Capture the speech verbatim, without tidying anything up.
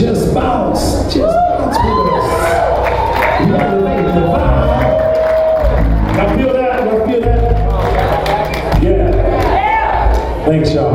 Just bounce. Just bounce with us. You elevate the vibe. Y'all feel that? Y'all feel that? Yeah. Thanks, y'all.